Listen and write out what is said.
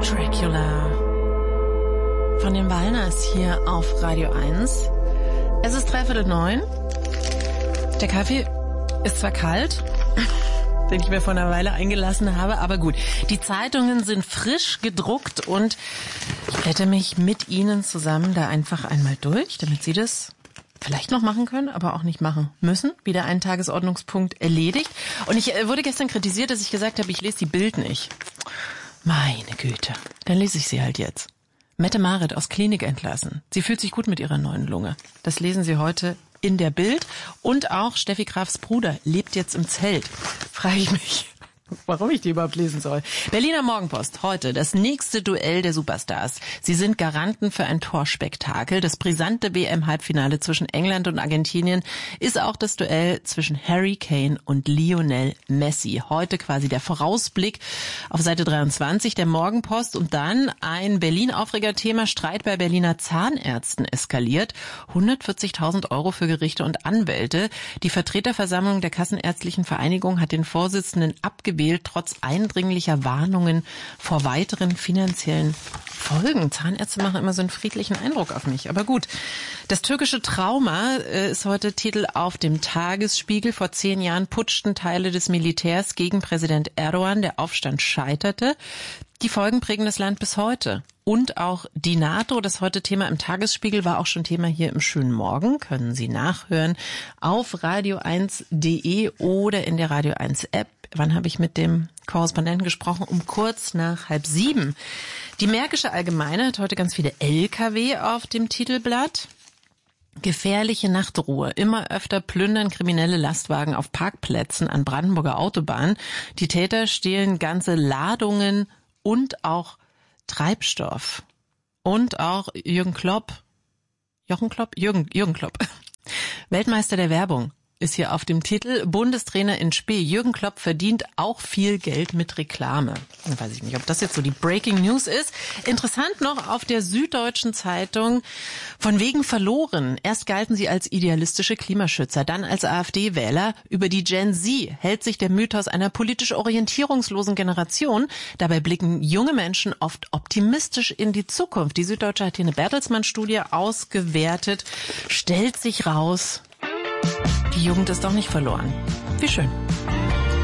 Dracula von den Walners hier auf Radio 1. Es ist 8:45. Der Kaffee ist zwar kalt, den ich mir vor einer Weile eingelassen habe, aber gut. Die Zeitungen sind frisch gedruckt und ich blätter mich mit Ihnen zusammen da einfach einmal durch, damit Sie das vielleicht noch machen können, aber auch nicht machen müssen. Wieder ein Tagesordnungspunkt erledigt. Und ich wurde gestern kritisiert, dass ich gesagt habe, ich lese die Bild nicht. Meine Güte, dann lese ich sie halt jetzt. Mette-Marit aus Klinik entlassen. Sie fühlt sich gut mit ihrer neuen Lunge. Das lesen Sie heute in der Bild. Und auch Steffi Grafs Bruder lebt jetzt im Zelt. Frage ich mich, warum ich die überhaupt lesen soll. Berliner Morgenpost, heute das nächste Duell der Superstars. Sie sind Garanten für ein Torspektakel. Das brisante WM-Halbfinale zwischen England und Argentinien ist auch das Duell zwischen Harry Kane und Lionel Messi. Heute quasi der Vorausblick auf Seite 23 der Morgenpost und dann ein Berlin-Aufreger-Thema. Streit bei Berliner Zahnärzten eskaliert. 140.000 € für Gerichte und Anwälte. Die Vertreterversammlung der Kassenärztlichen Vereinigung hat den Vorsitzenden abgewählt, trotz eindringlicher Warnungen vor weiteren finanziellen Folgen. Zahnärzte machen immer so einen friedlichen Eindruck auf mich. Aber gut, das türkische Trauma ist heute Titel auf dem Tagesspiegel. Vor 10 Jahren putschten Teile des Militärs gegen Präsident Erdogan. Der Aufstand scheiterte. Die Folgen prägen das Land bis heute. Und auch die NATO, das heute Thema im Tagesspiegel, war auch schon Thema hier im Schönen Morgen. Können Sie nachhören auf radio1.de oder in der Radio 1 App. Wann habe ich mit dem Korrespondenten gesprochen? Um kurz nach 6:30. Die Märkische Allgemeine hat heute ganz viele LKW auf dem Titelblatt. Gefährliche Nachtruhe. Immer öfter plündern kriminelle Lastwagen auf Parkplätzen an Brandenburger Autobahnen. Die Täter stehlen ganze Ladungen und auch Treibstoff. Und auch Jürgen Klopp, Weltmeister der Werbung, ist hier auf dem Titel. Bundestrainer in Spee. Jürgen Klopp verdient auch viel Geld mit Reklame. Dann weiß ich nicht, ob das jetzt so die Breaking News ist. Interessant noch auf der Süddeutschen Zeitung, von wegen verloren. Erst galten sie als idealistische Klimaschützer, dann als AfD-Wähler. Über die Gen Z hält sich der Mythos einer politisch orientierungslosen Generation. Dabei blicken junge Menschen oft optimistisch in die Zukunft. Die Süddeutsche hat hier eine Bertelsmann-Studie ausgewertet. Stellt sich raus, die Jugend ist doch nicht verloren. Wie schön.